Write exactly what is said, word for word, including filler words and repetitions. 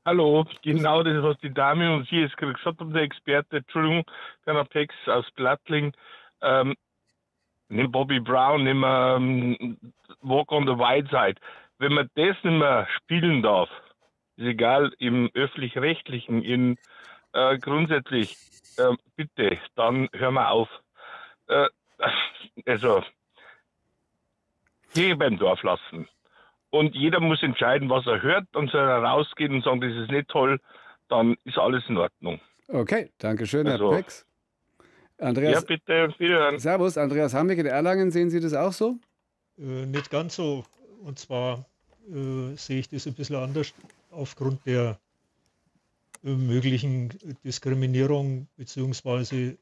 Hallo, Grüß- genau das, was die Dame und Sie jetzt gerade gesagt haben, der Experte, Entschuldigung, Bernhard Pex aus Plattling. Ähm, Nimm Bobby Brown, nimm ähm, Walk on the Wild Side. Wenn man das nicht mehr spielen darf, ist egal, im öffentlich-rechtlichen, in äh, grundsätzlich, äh, bitte, dann hören wir auf. Äh, also, Kirche beim Dorf lassen. Und jeder muss entscheiden, was er hört, dann soll er rausgehen und sagen, das ist nicht toll, dann ist alles in Ordnung. Okay, danke schön, Herr Also, Pex. ja, Andreas, bitte, wiederhören. Servus, Andreas Hamig in Erlangen, sehen Sie das auch so? Äh, nicht ganz so. Und zwar äh, sehe ich das ein bisschen anders aufgrund der äh, möglichen Diskriminierung beziehungsweise